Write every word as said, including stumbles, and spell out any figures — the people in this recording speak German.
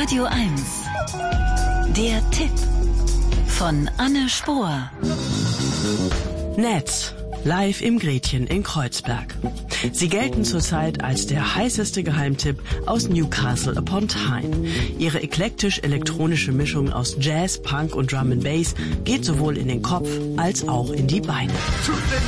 Radio eins. Der Tipp von Anne Spohr. Netz. Live im Gretchen in Kreuzberg. Sie gelten zurzeit als der heißeste Geheimtipp aus Newcastle upon Tyne. Ihre eklektisch-elektronische Mischung aus Jazz, Punk und Drum and Bass geht sowohl in den Kopf als auch in die Beine.